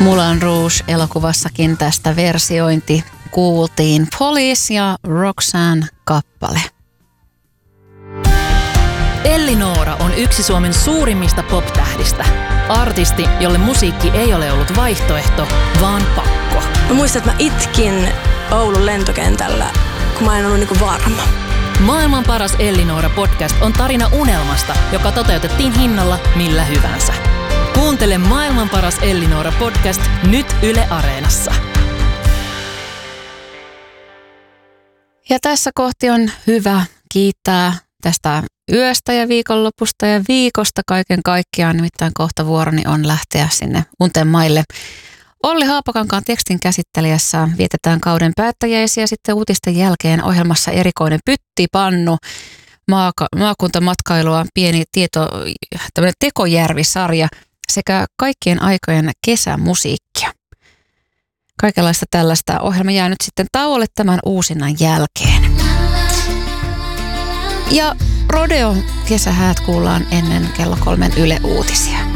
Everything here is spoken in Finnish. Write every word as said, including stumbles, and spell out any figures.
Moulin Rouge-elokuvassakin tästä versiointi kuultiin. Police ja Roxanne kappale. Elli Noora on yksi Suomen suurimmista pop-tähdistä. Artisti, jolle musiikki ei ole ollut vaihtoehto, vaan pakko. Mä muistan, että mä itkin Oulun lentokentällä, kun mä en ollut niinku varma. Maailman paras Elli Noora podcast on tarina unelmasta, joka toteutettiin hinnalla millä hyvänsä. Kuuntele Maailman paras Elli Noora podcast nyt Yle Areenassa. Ja tässä kohti on hyvä kiittää tästä yöstä ja viikonlopusta ja viikosta kaiken kaikkiaan. Nimittäin kohta vuoroni on lähteä sinne unten maille. Olli Haapakankaan tekstin käsittelijässä vietetään kauden päättäjäisiä. Sitten uutisten jälkeen ohjelmassa erikoinen pyttipannu, maaka- maakuntamatkailua, pieni tieto, tämmöinen Tekojärvi-sarja sekä kaikkien aikojen kesämusiikkia. Kaikenlaista tällaista. Ohjelma jää nyt sitten tauolle tämän uusinnan jälkeen. Ja Rodeo kesähäät kuullaan ennen kello kolmen Yle Uutisia.